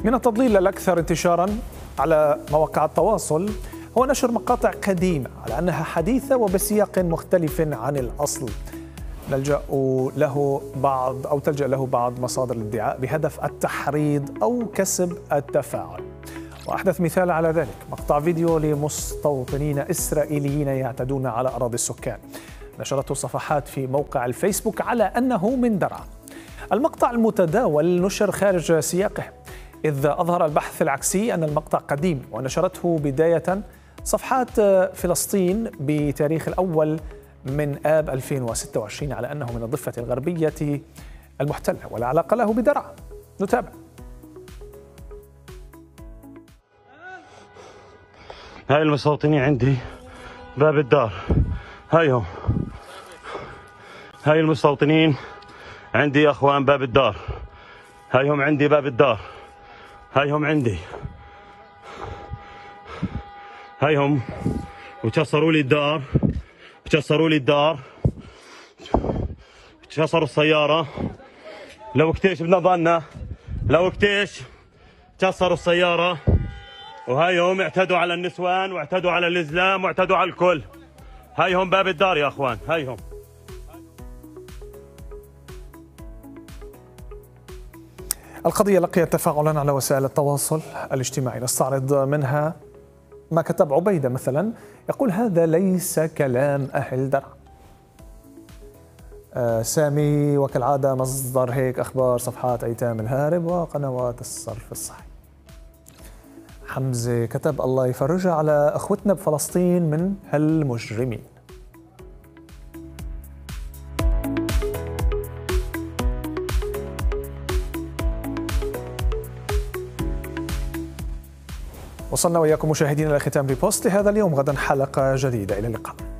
من التضليل الأكثر انتشارا على مواقع التواصل هو نشر مقاطع قديمة على أنها حديثة وبسياق مختلف عن الأصل تلجأ له بعض مصادر الادعاء بهدف التحريض أو كسب التفاعل. وأحدث مثال على ذلك مقطع فيديو لمستوطنين إسرائيليين يعتدون على أراضي السكان، نشرته صفحات في موقع الفيسبوك على أنه من درعا. المقطع المتداول نشر خارج سياقه، إذ أظهر البحث العكسي أن المقطع قديم، ونشرته بداية صفحات فلسطين بتاريخ الأول من آب 2026 على أنه من الضفة الغربية المحتلة ولا علاقة له بدرعا. نتابع. هاي المستوطنين عندي باب الدار، هايهم هاي المستوطنين عندي يا اخوان باب الدار، هايهم عندي باب الدار، هايهم عندي، هايهم وكسروا لي الدار، كسروا لي الدار، كسروا السيارة، لو كتيش بدنا ظننا، لو كتيش كسروا السيارة، وهايهم اعتدوا على النسوان واعتدوا على الإسلام واعتدوا على الكل. هايهم باب الدار يا اخوان، هايهم. القضية لقيت تفاعلا على وسائل التواصل الاجتماعي، نستعرض منها ما كتب عبيدة مثلا، يقول: هذا ليس كلام أهل درعا. سامي وكالعادة مصدر هيك أخبار صفحات أيتام الهارب وقنوات الصرف الصحي. حمزة كتب: الله يفرجها على أخوتنا بفلسطين من هالمجرمين. وصلنا وإياكم مشاهدينا إلى ختام ريبوست هذا اليوم. غدا حلقة جديدة، إلى اللقاء.